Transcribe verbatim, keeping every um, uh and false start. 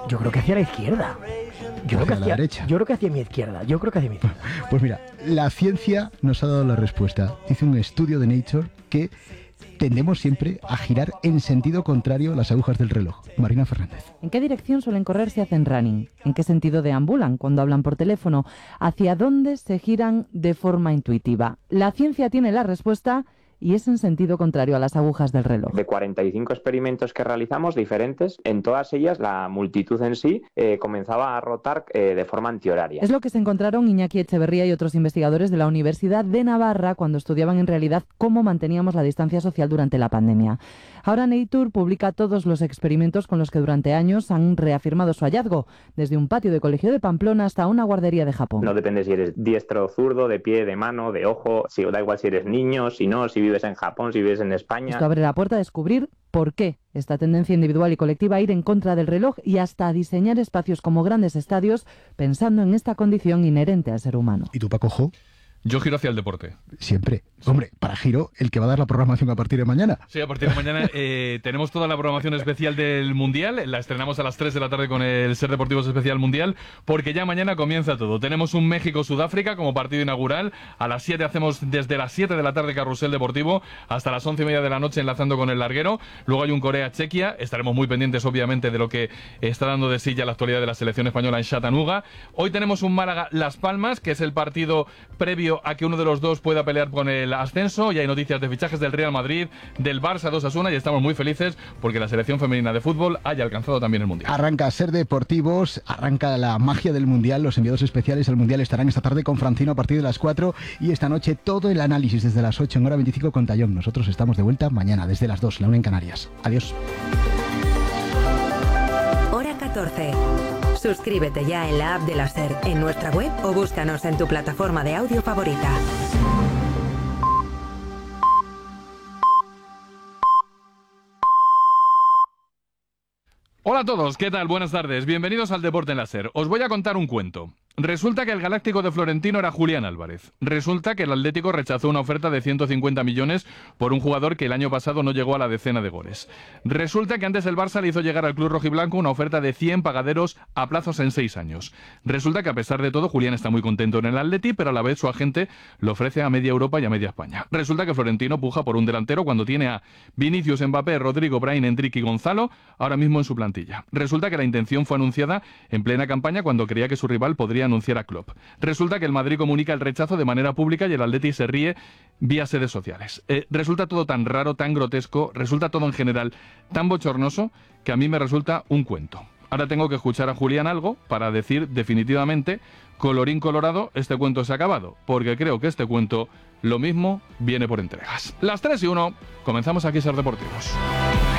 Yo creo que hacia la izquierda. Yo creo, que hacia, la derecha. yo creo que hacia mi izquierda. Yo creo que hacia mi izquierda. Pues mira, la ciencia nos ha dado la respuesta. Dice un estudio de Nature que tendemos siempre a girar en sentido contrario las agujas del reloj. Marina Fernández. ¿En qué dirección suelen correr si hacen running? ¿En qué sentido deambulan cuando hablan por teléfono? ¿Hacia dónde se giran de forma intuitiva? La ciencia tiene la respuesta y es en sentido contrario a las agujas del reloj. De cuarenta y cinco experimentos que realizamos diferentes, en todas ellas la multitud en sí eh, comenzaba a rotar eh, de forma antihoraria. Es lo que se encontraron Iñaki Echeverría y otros investigadores de la Universidad de Navarra cuando estudiaban en realidad cómo manteníamos la distancia social durante la pandemia. Ahora Nature publica todos los experimentos con los que durante años han reafirmado su hallazgo, desde un patio de colegio de Pamplona hasta una guardería de Japón. No depende si eres diestro o zurdo, de pie, de mano, de ojo, si, da igual si eres niño, si no, si vives en Japón, si vives en España. Esto abre la puerta a descubrir por qué esta tendencia individual y colectiva a ir en contra del reloj y hasta a diseñar espacios como grandes estadios pensando en esta condición inherente al ser humano. ¿Y tú, Paco Jo? Yo giro hacia el deporte. Siempre. Hombre, para Giro, el que va a dar la programación a partir de mañana. Sí, a partir de mañana eh, tenemos toda la programación especial del Mundial. La estrenamos a las tres de la tarde con el Ser Deportivos Especial Mundial, porque ya mañana comienza todo. Tenemos un México-Sudáfrica como partido inaugural. A las siete hacemos desde las siete de la tarde carrusel deportivo hasta las once y media de la noche enlazando con el larguero. Luego hay un Corea-Chequia. Estaremos muy pendientes, obviamente, de lo que está dando de sí ya la actualidad de la selección española en Chattanooga. Hoy tenemos un Málaga-Las Palmas, que es el partido previo a que uno de los dos pueda pelear con el ascenso. Y hay noticias de fichajes del Real Madrid, del Barça dos Osasuna, y estamos muy felices porque la selección femenina de fútbol haya alcanzado también el Mundial. Arranca Ser Deportivos, arranca la magia del Mundial. Los enviados especiales al Mundial estarán esta tarde con Francino a partir de las cuatro y esta noche todo el análisis desde las ocho en hora veinticinco con Tallón. Nosotros estamos de vuelta mañana desde las dos, la una en Canarias. Adiós. Hora catorce. Suscríbete ya en la app de la SER, en nuestra web o búscanos en tu plataforma de audio favorita. Hola a todos, ¿qué tal? Buenas tardes, bienvenidos al Deporte en la SER. Os voy a contar un cuento. Resulta que el galáctico de Florentino era Julián Álvarez. Resulta que el Atlético rechazó una oferta de ciento cincuenta millones por un jugador que el año pasado no llegó a la decena de goles. Resulta que antes el Barça le hizo llegar al club rojiblanco una oferta de cien pagaderos a plazos en seis años. Resulta que a pesar de todo Julián está muy contento en el Atleti, pero a la vez su agente lo ofrece a media Europa y a media España. Resulta que Florentino puja por un delantero cuando tiene a Vinicius, Mbappé, Rodrigo, Brahim, Enrique y Gonzalo ahora mismo en su plantilla. Resulta que la intención fue anunciada en plena campaña cuando creía que su rival podría anunciar a Klopp. Resulta que el Madrid comunica el rechazo de manera pública y el Atleti se ríe vía redes sociales. Eh, resulta todo tan raro, tan grotesco, resulta todo en general tan bochornoso que a mí me resulta un cuento. Ahora tengo que escuchar a Julián algo para decir definitivamente, colorín colorado, este cuento se ha acabado, porque creo que este cuento lo mismo viene por entregas. Las tres y uno, comenzamos aquí Ser Deportivos.